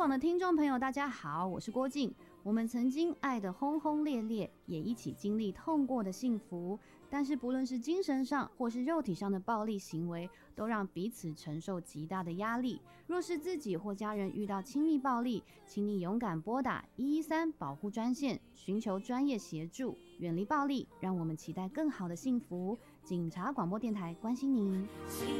网的听众朋友大家好，我是郭静。我们曾经爱得轰轰烈烈，也一起经历痛过的幸福，但是不论是精神上或是肉体上的暴力行为，都让彼此承受极大的压力。若是自己或家人遇到亲密暴力，请你勇敢拨打113保护专线，寻求专业协助，远离暴力，让我们期待更好的幸福。警察广播电台关心您。